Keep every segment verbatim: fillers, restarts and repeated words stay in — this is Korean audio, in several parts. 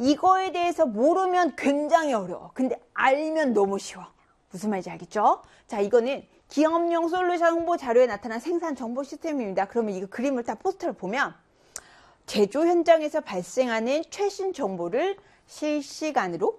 이거에 대해서 모르면 굉장히 어려워. 근데 알면 너무 쉬워. 무슨 말인지 알겠죠? 자, 이거는 기업용 솔루션 홍보 자료에 나타난 생산 정보 시스템입니다. 그러면 이거 그림을 딱 포스터를 보면 제조 현장에서 발생하는 최신 정보를 실시간으로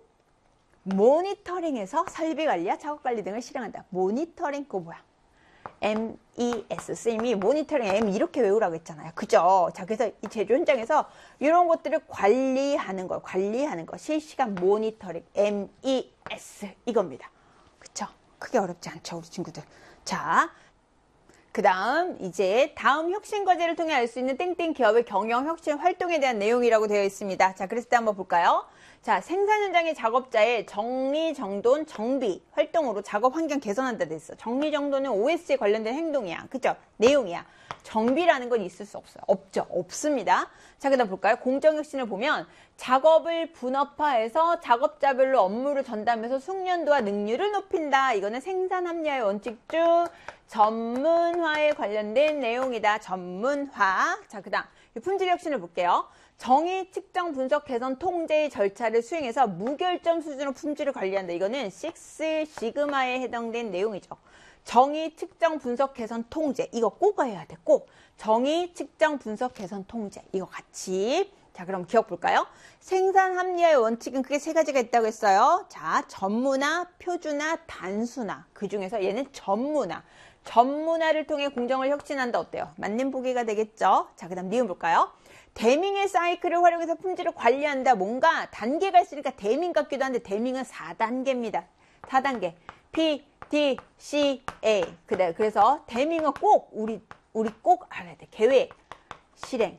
모니터링해서 설비 관리와 작업 관리 등을 실행한다. 모니터링, 그거 뭐야? 엠 이 에스. 쌤이 모니터링 M 이렇게 외우라고 했잖아요. 그죠? 자, 그래서 이 제조 현장에서 이런 것들을 관리하는 거, 관리하는 거. 실시간 모니터링 엠 이 에스 이겁니다. 그쵸? 크게 어렵지 않죠, 우리 친구들. 자, 그 다음 이제 다음 혁신 과제를 통해 알 수 있는 땡땡 기업의 경영 혁신 활동에 대한 내용이라고 되어 있습니다. 자, 그랬을 때 한번 볼까요? 자, 생산 현장의 작업자의 정리정돈 정비 활동으로 작업 환경 개선한다 됐어. 정리정돈은 오 에스에 관련된 행동이야. 그죠? 내용이야. 정비라는 건 있을 수 없어요. 없죠. 없습니다. 자, 그 다음 볼까요? 공정혁신을 보면 작업을 분업화해서 작업자별로 업무를 전담해서 숙련도와 능률을 높인다. 이거는 생산 합리화의 원칙 중 전문화에 관련된 내용이다. 전문화. 자, 그 다음 품질혁신을 볼게요. 정의, 측정, 분석, 개선, 통제의 절차를 수행해서 무결점 수준으로 품질을 관리한다. 이거는 식스 시그마에 해당된 내용이죠. 정의, 측정, 분석, 개선, 통제. 이거 꼭 해야 돼. 꼭. 정의, 측정, 분석, 개선, 통제. 이거 같이. 자, 그럼 기억 볼까요? 생산 합리화의 원칙은 크게 세 가지가 있다고 했어요. 자, 전문화, 표준화, 단순화. 그 중에서 얘는 전문화. 전문화를 통해 공정을 혁신한다. 어때요? 맞는 보기가 되겠죠? 자, 그 다음 니은 볼까요? 데밍의 사이클을 활용해서 품질을 관리한다. 뭔가 단계가 있으니까 데밍 같기도 한데 데밍은 사 단계입니다. 사 단계. P, D, C, A. 그래, 그래서 데밍은 꼭 우리 우리 꼭 알아야 돼. 계획, 실행,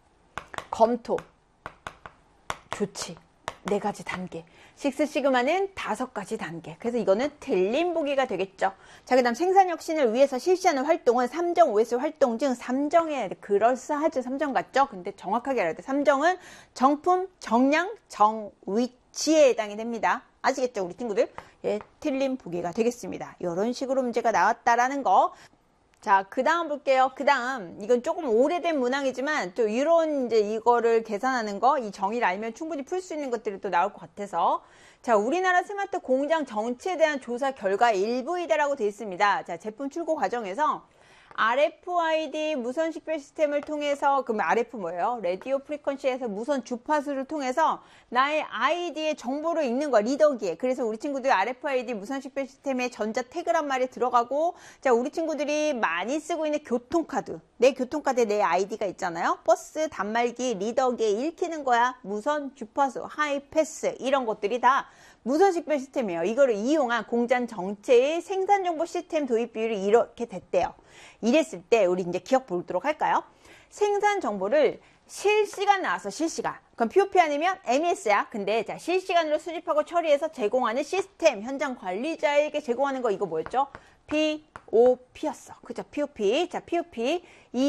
검토, 조치. 네 가지 단계. 식스 시그마는 다섯 가지 단계. 그래서 이거는 틀린 보기가 되겠죠. 자, 그 다음 생산혁신을 위해서 실시하는 활동은 삼정 오 에스 활동 중 삼정해야 돼. 그럴싸하죠. 삼정 같죠? 근데 정확하게 알아야 돼. 삼정은 정품, 정량, 정위치에 해당이 됩니다. 아시겠죠, 우리 친구들? 예, 틀린 보기가 되겠습니다. 이런 식으로 문제가 나왔다라는 거. 자, 그 다음 볼게요. 그 다음, 이건 조금 오래된 문항이지만, 또 이런 이제 이거를 계산하는 거, 이 정의를 알면 충분히 풀 수 있는 것들이 또 나올 것 같아서. 자, 우리나라 스마트 공장 정치에 대한 조사 결과 일부이다라고 되어 있습니다. 자, 제품 출고 과정에서 알 에프 아이 디 무선 식별 시스템을 통해서, 그럼 알 에프 뭐예요? 라디오 프리퀀시에서 무선 주파수를 통해서 나의 아이디의 정보를 읽는 거야, 리더기에. 그래서 우리 친구들 알 에프 아이 디 무선 식별 시스템에 전자 태그란 말이 들어가고, 자, 우리 친구들이 많이 쓰고 있는 교통카드. 내 교통카드에 내 아이디가 있잖아요. 버스, 단말기, 리더기에 읽히는 거야. 무선 주파수, 하이패스, 이런 것들이 다 무선 식별 시스템이에요. 이거를 이용한 공장 전체의 생산정보 시스템 도입 비율이 이렇게 됐대요. 이랬을 때 우리 이제 기억 보도록 할까요? 생산 정보를 실시간 나와서 실시간. 그럼 피 오 피 아니면 엠 이 에스야. 근데 자, 실시간으로 수집하고 처리해서 제공하는 시스템, 현장 관리자에게 제공하는 거 이거 뭐였죠? 피 오 피였어. 그죠? 피 오 피. 자, 피 오 피.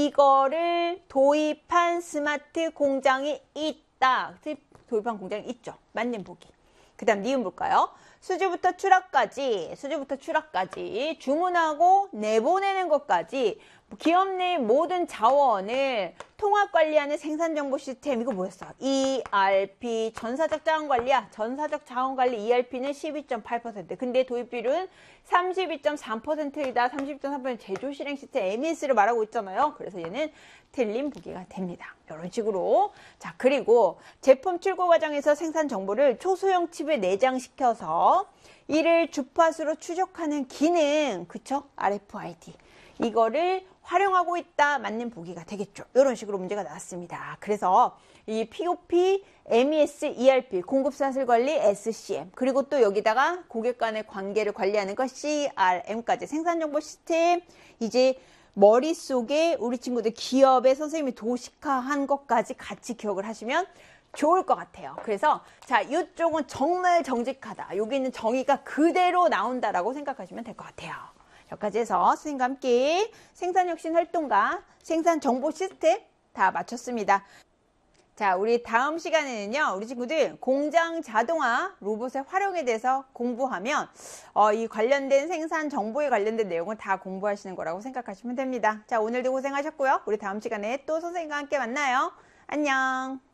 이거를 도입한 스마트 공장이 있다. 도입한 공장이 있죠. 맞는 보기. 그 다음 니은 볼까요? 수주부터 출하까지, 수주부터 출하까지 주문하고 내보내는 것까지 기업 내 모든 자원을 통합관리하는 생산정보 시스템. 이거 뭐였어? 이 알 피, 전사적 자원관리야. 전사적 자원관리 이 알 피는 십이 점 팔 퍼센트. 근데 도입비율은 삼십이 점 삼 퍼센트이다. 삼십이 점 삼 퍼센트 제조 실행 시스템 엠 이 에스를 말하고 있잖아요. 그래서 얘는 틀린 보기가 됩니다. 이런 식으로. 자, 그리고 제품 출고 과정에서 생산 정보를 초소형 칩에 내장시켜서 이를 주파수로 추적하는 기능. 그쵸? 알 에프 아이 디. 이거를 활용하고 있다. 맞는 보기가 되겠죠. 이런 식으로 문제가 나왔습니다. 그래서 이 피 오 피, 엠 이 에스, 이 알 피, 공급사슬 관리, 에스 씨 엠, 그리고 또 여기다가 고객 간의 관계를 관리하는 거 씨 알 엠까지 생산정보 시스템. 이제 머릿속에 우리 친구들 기업의 선생님이 도식화한 것까지 같이 기억을 하시면 좋을 것 같아요. 그래서 자, 이쪽은 정말 정직하다. 여기 있는 정의가 그대로 나온다라고 생각하시면 될 것 같아요. 여기까지 해서 선생님과 함께 생산혁신 활동과 생산정보 시스템 다 마쳤습니다. 자, 우리 다음 시간에는요, 우리 친구들 공장 자동화 로봇의 활용에 대해서 공부하면 어, 이 관련된 생산 정보에 관련된 내용을 다 공부하시는 거라고 생각하시면 됩니다. 자, 오늘도 고생하셨고요. 우리 다음 시간에 또 선생님과 함께 만나요. 안녕.